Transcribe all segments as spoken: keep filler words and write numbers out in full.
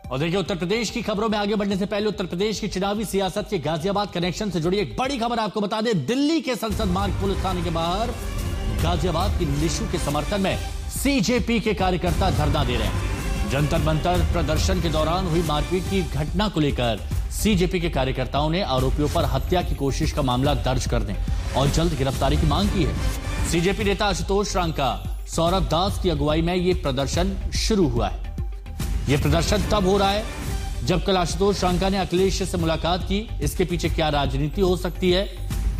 और देखिए, उत्तर प्रदेश की खबरों में आगे बढ़ने से पहले उत्तर प्रदेश की चुनावी सियासत के गाजियाबाद कनेक्शन से जुड़ी एक बड़ी खबर आपको बता दें। दिल्ली के संसद मार्ग पुलिस थाने के बाहर गाजियाबाद की निशु के समर्थन में सीजेपी के कार्यकर्ता धरना दे रहे हैं। जंतर मंतर प्रदर्शन के दौरान हुई मारपीट की घटना को लेकर सीजेपी के कार्यकर्ताओं ने आरोपियों पर हत्या की कोशिश का मामला दर्ज करने और जल्द गिरफ्तारी की मांग की है। सीजेपी नेता आशुतोष रांका, सौरभ दास की अगुवाई में यह प्रदर्शन शुरू हुआ है। यह प्रदर्शन तब हो रहा है जब कल आशुतोष रांका ने अखिलेश से मुलाकात की। इसके पीछे क्या राजनीति हो सकती है,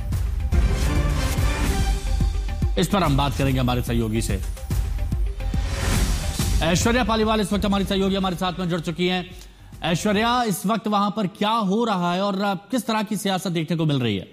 इस पर हम बात करेंगे हमारे सहयोगी से। ऐश्वर्या पालीवाल इस वक्त हमारी सहयोगी हमारे साथ में जुड़ चुकी हैं। ऐश्वर्या, इस वक्त वहां पर क्या हो रहा है और किस तरह की सियासत देखने को मिल रही है?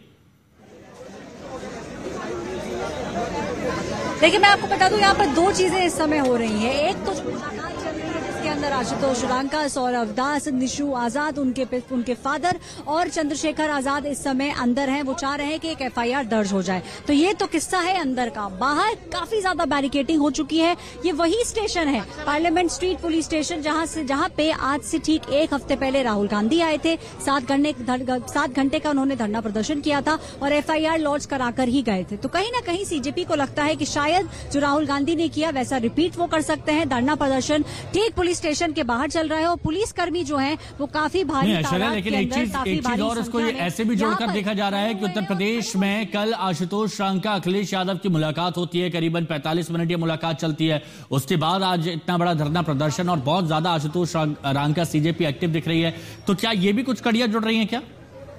देखिए, मैं आपको बता दूं, यहाँ पर दो चीजें इस समय हो रही हैं। एक तो के अंदर आशुतोष रांका, सौरभ दास, निशु आजाद, उनके उनके फादर और चंद्रशेखर आजाद इस समय अंदर हैं। वो चाह रहे हैं कि एक एफआईआर दर्ज हो जाए। तो ये तो किस्सा है अंदर का। बाहर काफी ज्यादा बैरिकेडिंग हो चुकी है। ये वही स्टेशन है, पार्लियामेंट स्ट्रीट पुलिस स्टेशन, जहां से जहां पे आज से ठीक एक हफ्ते पहले राहुल गांधी आए थे। सात घंटे सात घंटे का उन्होंने धरना प्रदर्शन किया था और एफआईआर लॉन्च कराकर ही गए थे। तो कहीं ना कहीं सीजेपी को लगता है कि शायद जो राहुल गांधी ने किया वैसा रिपीट वो कर सकते हैं। धरना प्रदर्शन ठीक पुलिस स्टेशन के बाहर चल रहा है और पुलिसकर्मी जो हैं वो काफी भारी तादाद लेकिन के एक अंदर चीज काफी एक चीज और इसको ऐसे भी जोड़कर देखा जा रहा है कि उत्तर प्रदेश में कल आशुतोष रांका अखिलेश यादव की मुलाकात होती है। करीबन पैंतालीस मिनट ये मुलाकात चलती है। उसके बाद आज इतना बड़ा धरना प्रदर्शन और बहुत ज्यादा आशुतोष रांका सीजेपी एक्टिव दिख रही है। तो क्या ये भी कुछ कड़ियां जुड़ रही हैं क्या?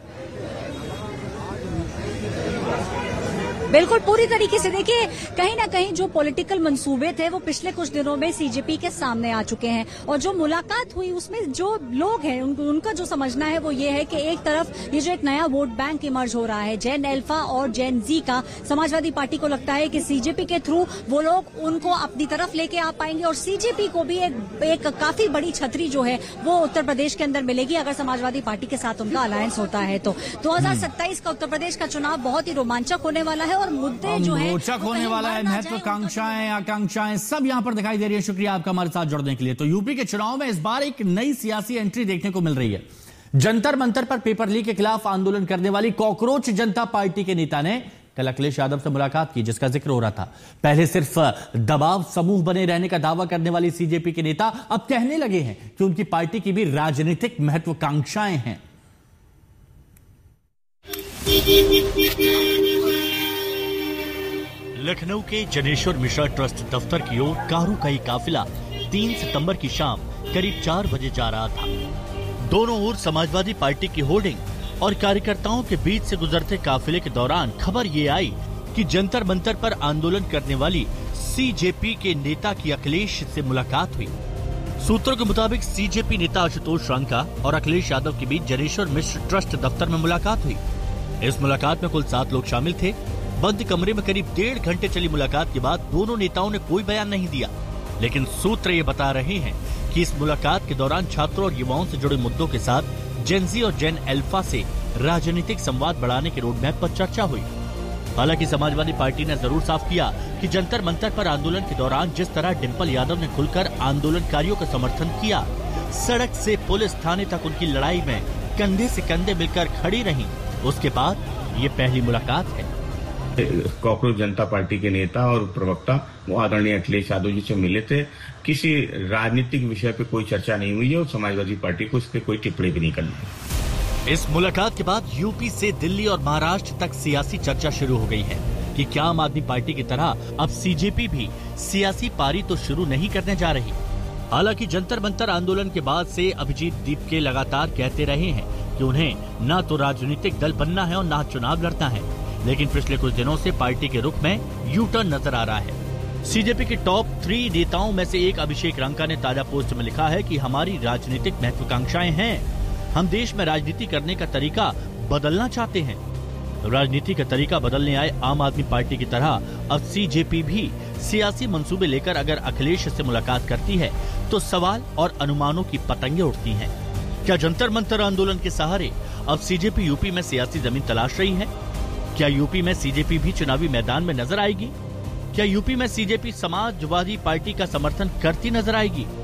बिल्कुल पूरी तरीके से। देखिए, कहीं ना कहीं जो पॉलिटिकल मंसूबे थे वो पिछले कुछ दिनों में सीजेपी के सामने आ चुके हैं और जो मुलाकात हुई उसमें जो लोग हैं उन, उनका जो समझना है वो ये है कि एक तरफ ये जो एक नया वोट बैंक इमर्ज हो रहा है जेन अल्फा और जेन जी का, समाजवादी पार्टी को लगता है कि सीजेपी के थ्रू वो लोग उनको अपनी तरफ लेके आ पाएंगे और सीजेपी को भी एक, एक काफी बड़ी छतरी जो है वो उत्तर प्रदेश के अंदर मिलेगी अगर समाजवादी पार्टी के साथ उनका अलायंस होता है। तो दो हजार सत्ताईस का उत्तर प्रदेश का चुनाव बहुत ही रोमांचक होने वाला है और मुद्दे जो है रोचक होने वाला है। महत्वाकांक्षाएं, आकांक्षाएं सब यहां पर दिखाई दे रही है। शुक्रिया आपका हमारे साथ जुड़ने के लिए। तो यूपी के चुनाव में इस बार एक नई सियासी एंट्री देखने को मिल रही है। जंतर मंतर पर पेपर लीक के खिलाफ आंदोलन करने वाली कॉकरोच जनता पार्टी के नेता ने कल अखिलेश यादव से मुलाकात की, जिसका जिक्र हो रहा था। पहले सिर्फ दबाव समूह बने रहने का दावा करने वाली सीजेपी के नेता अब कहने लगे हैं कि उनकी पार्टी की भी राजनीतिक महत्वाकांक्षाएं हैं। लखनऊ के जनेश्वर मिश्रा ट्रस्ट दफ्तर की ओर कारों का ही काफिला तीन सितंबर की शाम करीब चार बजे जा रहा था। दोनों ओर समाजवादी पार्टी की होर्डिंग और कार्यकर्ताओं के बीच से गुजरते काफिले के दौरान खबर ये आई कि जंतर मंतर पर आंदोलन करने वाली सीजेपी के नेता की अखिलेश से मुलाकात हुई। सूत्रों के मुताबिक सीजेपी नेता आशुतोष रांका और अखिलेश यादव के बीच जनेश्वर मिश्र ट्रस्ट दफ्तर में मुलाकात हुई। इस मुलाकात में कुल सात लोग शामिल थे। बंद कमरे में करीब डेढ़ घंटे चली मुलाकात के बाद दोनों नेताओं ने कोई बयान नहीं दिया, लेकिन सूत्र ये बता रहे हैं कि इस मुलाकात के दौरान छात्रों और युवाओं से जुड़े मुद्दों के साथ जेनजी और जेन अल्फा से राजनीतिक संवाद बढ़ाने के रोडमैप पर चर्चा हुई। हालांकि समाजवादी पार्टी ने जरूर साफ किया कि जंतर मंतर पर आंदोलन के दौरान जिस तरह डिम्पल यादव ने खुलकर आंदोलनकारियों का समर्थन किया, सड़क से पुलिस थाने तक उनकी लड़ाई में कंधे से कंधे मिलकर खड़ी रही, उसके बाद ये पहली मुलाकात है। कॉकरोच जनता पार्टी के नेता और प्रवक्ता वो आदरणीय अखिलेश यादव जी से मिले थे। किसी राजनीतिक विषय पे कोई चर्चा नहीं हुई है और समाजवादी पार्टी को इस पे कोई टिप्पणी भी नहीं करनी। इस मुलाकात के बाद यूपी से दिल्ली और महाराष्ट्र तक सियासी चर्चा शुरू हो गई है कि क्या आम आदमी पार्टी की तरह अब सीजेपी भी सियासी पारी तो शुरू नहीं करने जा रही। हालांकि जंतर मंतर आंदोलन के बाद से अभिजीत दीपके लगातार कहते रहे हैं कि उन्हें न तो राजनीतिक दल बनना है और न चुनाव लड़ना है, लेकिन पिछले कुछ दिनों से पार्टी के रुख में यू टर्न नजर आ रहा है। सीजेपी के टॉप थ्री नेताओं में से एक अभिषेक रांका ने ताजा पोस्ट में लिखा है कि हमारी राजनीतिक महत्वाकांक्षाएं हैं। हम देश में राजनीति करने का तरीका बदलना चाहते हैं। राजनीति का तरीका बदलने आए आम आदमी पार्टी की तरह अब सीजेपी भी सियासी मंसूबे लेकर अगर अखिलेश से मुलाकात करती है तो सवाल और अनुमानों की पतंगे उड़ती हैं। क्या जंतर मंतर आंदोलन के सहारे अब सीजेपी यूपी में सियासी जमीन तलाश रही है? क्या यूपी में सीजेपी भी चुनावी मैदान में नजर आएगी? क्या यूपी में सीजेपी समाजवादी पार्टी का समर्थन करती नजर आएगी?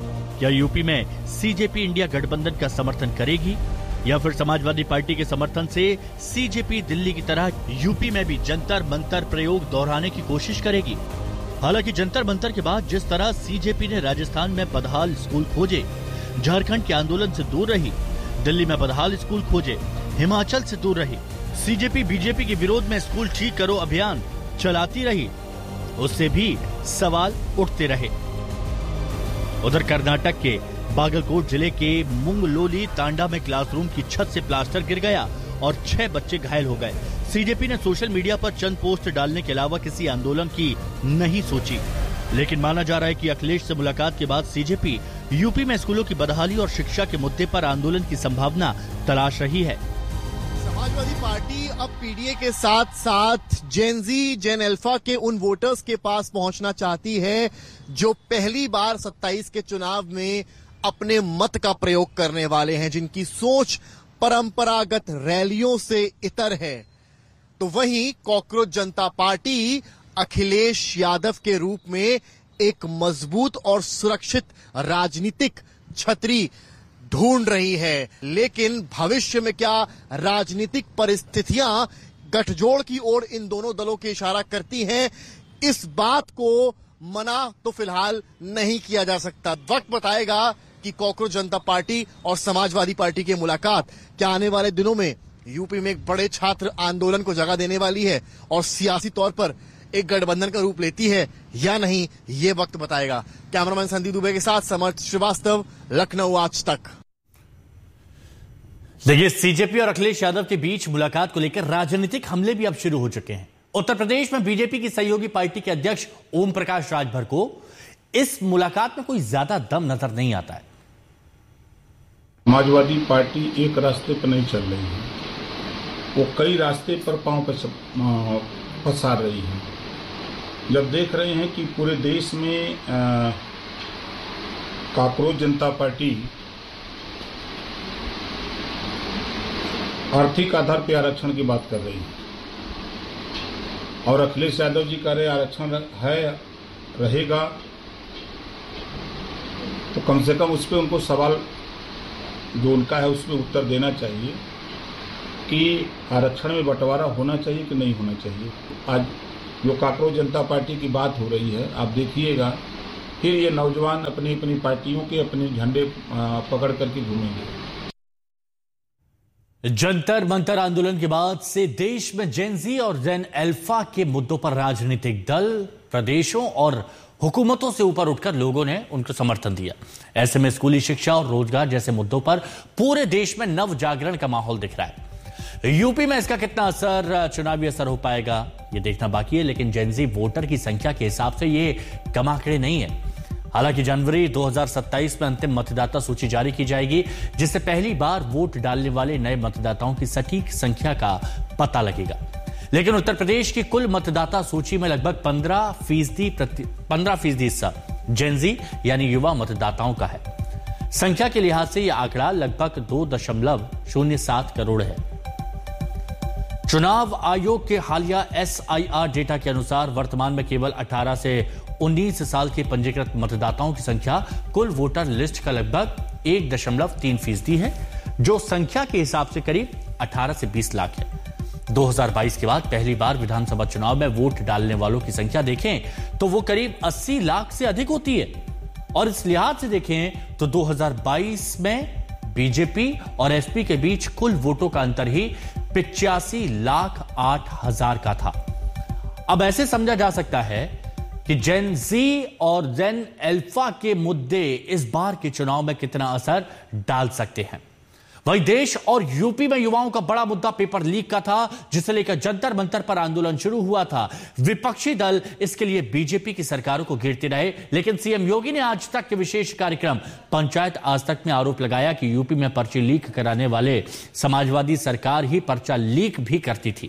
क्या यूपी में सीजेपी इंडिया गठबंधन का समर्थन करेगी या फिर समाजवादी पार्टी के समर्थन से सीजेपी दिल्ली की तरह यूपी में भी जंतर मंतर प्रयोग दोहराने की कोशिश करेगी? हालांकि जंतर मंतर के बाद जिस तरह सीजेपी ने राजस्थान में बदहाल स्कूल खोजे, झारखंड के आंदोलन से दूर रही, दिल्ली में बदहाल स्कूल खोजे, हिमाचल से दूर रही, सीजेपी बीजेपी के विरोध में स्कूल ठीक करो अभियान चलाती रही, उससे भी सवाल उठते रहे। उधर कर्नाटक के बागलकोट जिले के मुंगलोली तांडा में क्लासरूम की छत से प्लास्टर गिर गया और छह बच्चे घायल हो गए। सीजेपी ने सोशल मीडिया पर चंद पोस्ट डालने के अलावा किसी आंदोलन की नहीं सोची, लेकिन माना जा रहा है कि अखिलेश से मुलाकात के बाद सीजेपी यूपी में स्कूलों की बदहाली और शिक्षा के मुद्दे पर आंदोलन की संभावना तलाश रही है। समाजवादी पार्टी अब पीडीए के साथ साथ जेन जी, जेन अल्फा के उन वोटर्स के पास पहुंचना चाहती है जो पहली बार सत्ताईस के चुनाव में अपने मत का प्रयोग करने वाले हैं, जिनकी सोच परंपरागत रैलियों से इतर है। तो वहीं कॉकरोच जनता पार्टी अखिलेश यादव के रूप में एक मजबूत और सुरक्षित राजनीतिक छतरी ढूंढ रही है। लेकिन भविष्य में क्या राजनीतिक परिस्थितियां गठजोड़ की ओर इन दोनों दलों के इशारा करती हैं, इस बात को मना तो फिलहाल नहीं किया जा सकता। वक्त बताएगा कि कॉकरोच जनता पार्टी और समाजवादी पार्टी की मुलाकात क्या आने वाले दिनों में यूपी में एक बड़े छात्र आंदोलन को जगह देने वाली है और सियासी तौर पर एक गठबंधन का रूप लेती है या नहीं, ये वक्त बताएगा। कैमरामैन संदीप दुबे के साथ समर्थ श्रीवास्तव, लखनऊ आज तक। देखिए, सीजेपी और अखिलेश यादव के बीच मुलाकात को लेकर राजनीतिक हमले भी अब शुरू हो चुके हैं। उत्तर प्रदेश में बीजेपी की सहयोगी पार्टी के अध्यक्ष ओम प्रकाश राजभर को इस मुलाकात में कोई ज्यादा दम नजर नहीं आता है। समाजवादी पार्टी एक रास्ते पर नहीं चल रही है, वो कई रास्ते पर पांव पसार रही है। जब देख रहे हैं कि पूरे देश में कॉकरोच जनता पार्टी आर्थिक आधार पर आरक्षण की बात कर रही है और अखिलेश यादव जी कह रहे आरक्षण है रहेगा, तो कम से कम उस पर उनको सवाल जो उनका है उसमें उत्तर देना चाहिए कि आरक्षण में बंटवारा होना चाहिए कि नहीं होना चाहिए। आज जो कॉकरोच जनता पार्टी की बात हो रही है, आप देखिएगा फिर ये नौजवान अपनी अपनी पार्टियों के अपने झंडे पकड़ करके घूमेंगे। जंतर मंतर आंदोलन के बाद से देश में जेन जी और जेन अल्फा के मुद्दों पर राजनीतिक दल, प्रदेशों और हुकूमतों से ऊपर उठकर लोगों ने उनको समर्थन दिया। ऐसे में स्कूली शिक्षा और रोजगार जैसे मुद्दों पर पूरे देश में नव जागरण का माहौल दिख रहा है। यूपी में इसका कितना असर, चुनावी असर हो पाएगा, ये देखना बाकी है। लेकिन जेन जी वोटर की संख्या के हिसाब से ये कम आंकड़े नहीं है। हालांकि जनवरी दो हज़ार सत्ताईस में अंतिम मतदाता सूची जारी की जाएगी, जिससे पहली बार वोट डालने वाले नए मतदाताओं की सटीक संख्या का पता लगेगा। लेकिन उत्तर प्रदेश की कुल मतदाता सूची में लगभग पंद्रह फीसदी पंद्रह फीसदी हिस्सा जेन जी यानी युवा मतदाताओं का है। संख्या के लिहाज से यह आंकड़ा लगभग दो दशमलव शून्य सात करोड़ है। चुनाव आयोग के हालिया एस आई आर डेटा के अनुसार वर्तमान में केवल अठारह से उन्नीस साल के पंजीकृत मतदाताओं की संख्या कुल वोटर लिस्ट का लगभग एक दशमलव तीन फीसदी है, जो संख्या के हिसाब से करीब अठारह से बीस लाख है। दो हज़ार बाईस के बाद पहली बार विधानसभा चुनाव में वोट डालने वालों की संख्या देखें तो वो करीब अस्सी लाख से अधिक होती है। और इस लिहाज से देखें तो दो हज़ार बाईस में बीजेपी और एसपी के बीच कुल वोटों का अंतर ही पिचासी लाख आठ हजार का था। अब ऐसे समझा जा सकता है कि जेन जी और जेन अल्फा के मुद्दे इस बार के चुनाव में कितना असर डाल सकते हैं। वहीं देश और यूपी में युवाओं का बड़ा मुद्दा पेपर लीक का था, जिसे लेकर जंतर मंतर पर आंदोलन शुरू हुआ था। विपक्षी दल इसके लिए बीजेपी की सरकारों को घेरते रहे, लेकिन सीएम योगी ने आज तक के विशेष कार्यक्रम पंचायत आज तक में आरोप लगाया कि यूपी में पर्ची लीक कराने वाले समाजवादी सरकार ही पर्चा लीक भी करती थी।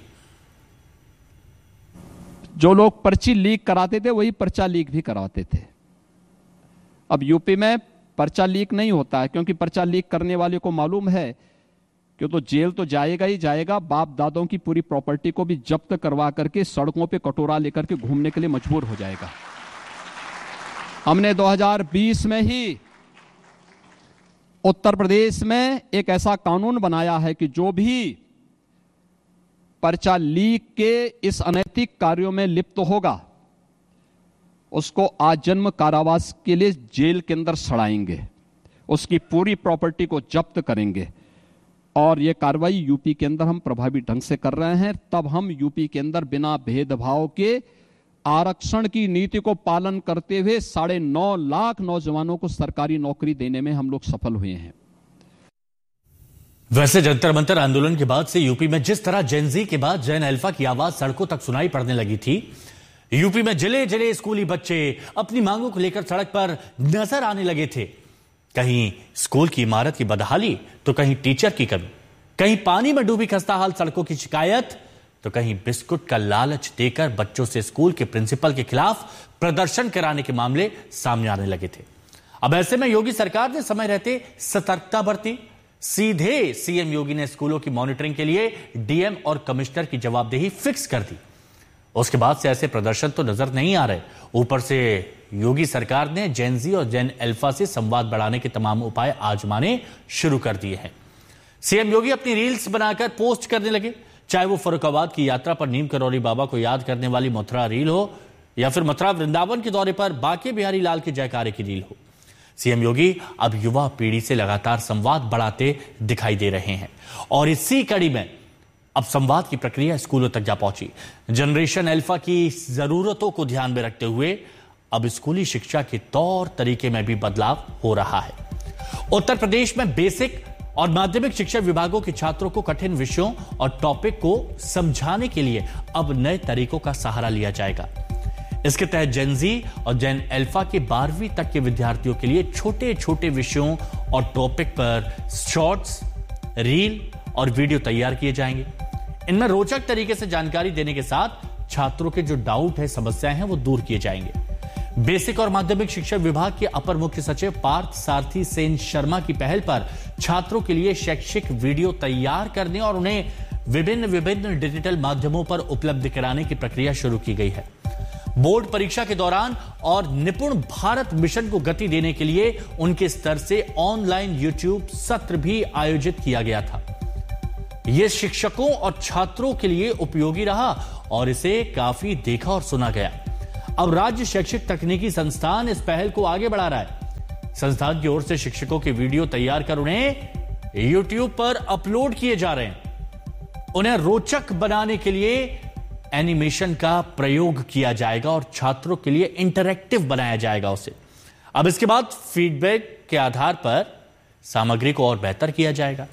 जो लोग पर्ची लीक कराते थे वही पर्चा लीक भी कराते थे। अब यूपी में पर्चा लीक नहीं होता है, क्योंकि पर्चा लीक करने वाले को मालूम है कि तो जेल तो जाएगा ही जाएगा, बाप दादों की पूरी प्रॉपर्टी को भी जब्त करवा करके सड़कों पे कटोरा लेकर के घूमने के लिए मजबूर हो जाएगा। हमने दो हज़ार बीस में ही उत्तर प्रदेश में एक ऐसा कानून बनाया है कि जो भी पर्चा लीक के इस अनैतिक कार्यों में लिप्त होगा उसको आजन्म कारावास के लिए जेल के अंदर सड़ाएंगे, उसकी पूरी प्रॉपर्टी को जब्त करेंगे। और यह कार्रवाई यूपी के अंदर हम प्रभावी ढंग से कर रहे हैं। तब हम यूपी के अंदर बिना भेदभाव के आरक्षण की नीति को पालन करते हुए साढ़े नौ लाख नौजवानों को सरकारी नौकरी देने में हम लोग सफल हुए हैं। वैसे जंतर मंतर आंदोलन के बाद से यूपी में जिस तरह जेनजी के बाद जेन अल्फा की आवाज सड़कों तक सुनाई पड़ने लगी थी, यूपी में जिले जिले स्कूली बच्चे अपनी मांगों को लेकर सड़क पर नजर आने लगे थे। कहीं स्कूल की इमारत की बदहाली तो कहीं टीचर की कमी, कहीं पानी में डूबी खस्ताहाल सड़कों की शिकायत तो कहीं बिस्कुट का लालच देकर बच्चों से स्कूल के प्रिंसिपल के खिलाफ प्रदर्शन कराने के मामले सामने आने लगे थे। अब ऐसे में योगी सरकार ने समय रहते सतर्कता बरती। सीधे सीएम योगी ने स्कूलों की मॉनिटरिंग के लिए डीएम और कमिश्नर की जवाबदेही फिक्स कर दी। उसके बाद से ऐसे प्रदर्शन तो नजर नहीं आ रहे। ऊपर से योगी सरकार ने जेनजी और जेन अल्फा से संवाद बढ़ाने के तमाम उपाय आजमाने शुरू कर दिए हैं। सीएम योगी अपनी रील्स बनाकर पोस्ट करने लगे, चाहे वो फर्रुखाबाद की यात्रा पर नीम करौली बाबा को याद करने वाली मथुरा रील हो या फिर मथुरा वृंदावन के दौरे पर बांके बिहारी लाल के जयकारे की रील हो। सीएम योगी अब युवा पीढ़ी से लगातार संवाद बढ़ाते दिखाई दे रहे हैं और इसी कड़ी में अब संवाद की प्रक्रिया स्कूलों तक जा पहुंची। जनरेशन अल्फा की जरूरतों को ध्यान में रखते हुए अब स्कूली शिक्षा के तौर तरीके में भी बदलाव हो रहा है। उत्तर प्रदेश में बेसिक और माध्यमिक शिक्षा विभागों के छात्रों को कठिन विषयों और टॉपिक को समझाने के लिए अब नए तरीकों का सहारा लिया जाएगा। इसके तहत जेनजी और जेन अल्फा के बारहवीं तक के विद्यार्थियों के लिए छोटे छोटे विषयों और टॉपिक पर शॉर्ट्स, रील और वीडियो तैयार किए जाएंगे। इनमें रोचक तरीके से जानकारी देने के साथ छात्रों के जो डाउट है, समस्याएं हैं, वो दूर किए जाएंगे। बेसिक और माध्यमिक शिक्षा विभाग के अपर मुख्य सचिव पार्थ सारथी सेन शर्मा की पहल पर छात्रों के लिए शैक्षिक वीडियो तैयार करने और उन्हें विभिन्न विभिन्न डिजिटल माध्यमों पर उपलब्ध कराने की प्रक्रिया शुरू की गई है। बोर्ड परीक्षा के दौरान और निपुण भारत मिशन को गति देने के लिए उनके स्तर से ऑनलाइन यूट्यूब सत्र भी आयोजित किया गया था। यह शिक्षकों और छात्रों के लिए उपयोगी रहा और इसे काफी देखा और सुना गया। अब राज्य शैक्षिक तकनीकी संस्थान इस पहल को आगे बढ़ा रहा है। संस्थान की ओर से शिक्षकों के वीडियो तैयार कर उन्हें यूट्यूब पर अपलोड किए जा रहे हैं। उन्हें रोचक बनाने के लिए एनिमेशन का प्रयोग किया जाएगा और छात्रों के लिए इंटरैक्टिव बनाया जाएगा उसे। अब इसके बाद फीडबैक के आधार पर सामग्री को और बेहतर किया जाएगा।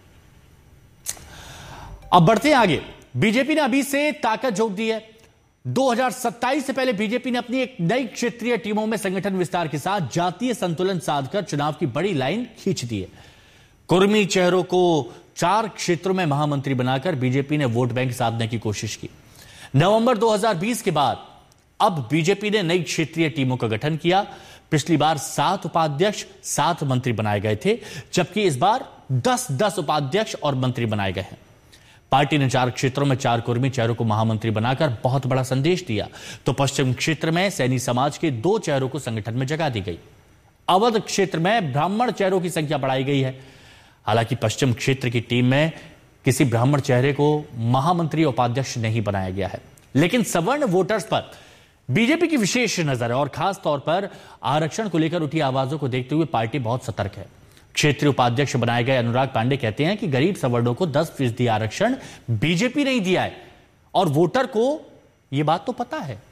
अब बढ़ते हैं आगे। बीजेपी ने अभी से ताकत झोंक दी है। दो हज़ार सत्ताईस से पहले बीजेपी ने अपनी एक नई क्षेत्रीय टीमों में संगठन विस्तार के साथ जातीय संतुलन साधकर चुनाव की बड़ी लाइन खींच दी है। कुर्मी चेहरों को चार क्षेत्रों में महामंत्री बनाकर बीजेपी ने वोट बैंक साधने की कोशिश की। नवंबर दो हज़ार बीस के बाद अब बीजेपी ने नई क्षेत्रीय टीमों का गठन किया। पिछली बार सात उपाध्यक्ष, सात मंत्री बनाए गए थे, जबकि इस बार दस दस उपाध्यक्ष और मंत्री बनाए गए हैं। पार्टी ने चार क्षेत्रों में चार कुर्मी चेहरों को महामंत्री बनाकर बहुत बड़ा संदेश दिया। तो पश्चिम क्षेत्र में सैनी समाज के दो चेहरों को संगठन में जगह दी गई। अवध क्षेत्र में ब्राह्मण चेहरों की संख्या बढ़ाई गई है। हालांकि पश्चिम क्षेत्र की टीम में किसी ब्राह्मण चेहरे को महामंत्री उपाध्यक्ष नहीं बनाया गया है, लेकिन सवर्ण वोटर्स पर बीजेपी की विशेष नजर है और खास तौर पर आरक्षण को लेकर उठी आवाजों को देखते हुए पार्टी बहुत सतर्क है। क्षेत्रीय उपाध्यक्ष बनाए गए अनुराग पांडे कहते हैं कि गरीब सवर्णों को दस फीसदी आरक्षण बीजेपी नहीं दिया है और वोटर को यह बात तो पता है।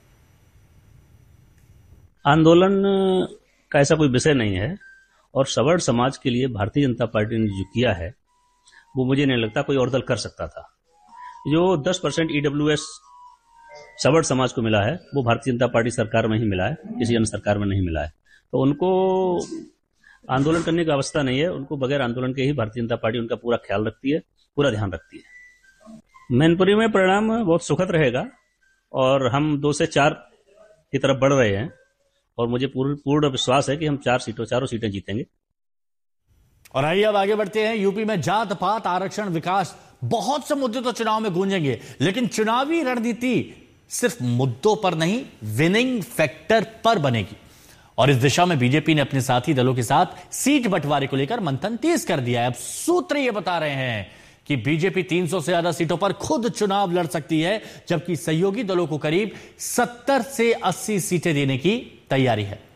आंदोलन का ऐसा कोई विषय नहीं है और सवर्ण समाज के लिए भारतीय जनता पार्टी ने जो किया है वो मुझे नहीं लगता कोई और दल कर सकता था। जो दस परसेंट ईडब्ल्यूएस सवर्ण समाज को मिला है वो भारतीय जनता पार्टी सरकार में ही मिला है, किसी अन्य सरकार में नहीं मिला है। तो उनको आंदोलन करने की अवस्था नहीं है। उनको बगैर आंदोलन के ही भारतीय जनता पार्टी उनका पूरा ख्याल रखती है, पूरा ध्यान रखती है। मैनपुरी में परिणाम बहुत सुखद रहेगा और हम दो से चार की तरफ बढ़ रहे हैं और मुझे पूर्ण पूर्ण विश्वास है कि हम चार सीटों चारों सीटें जीतेंगे। और आइए अब आगे बढ़ते हैं। यूपी में जात पात, आरक्षण, विकास, बहुत से मुद्दे तो चुनाव में गूंजेंगे, लेकिन चुनावी रणनीति सिर्फ मुद्दों पर नहीं, विनिंग फैक्टर पर बनेगी। और इस दिशा में बीजेपी ने अपने साथी दलों के साथ सीट बंटवारे को लेकर मंथन तेज कर दिया है। अब सूत्र ये बता रहे हैं कि बीजेपी तीन सौ से ज्यादा सीटों पर खुद चुनाव लड़ सकती है, जबकि सहयोगी दलों को करीब सत्तर से अस्सी सीटें देने की तैयारी है।